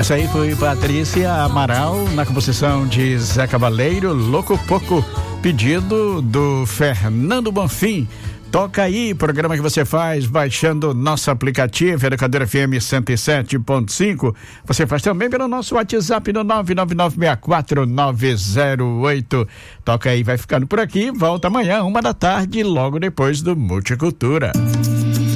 Essa aí foi Patrícia Amaral, na composição de Zé Cavaleiro, Louco Poco, pedido do Fernando Bonfim. Toca aí, programa que você faz baixando nosso aplicativo, Educadora FM 107.5. Você faz também pelo nosso WhatsApp no 999649008. Toca aí, vai ficando por aqui. Volta amanhã, 1 da tarde, logo depois do Multicultura.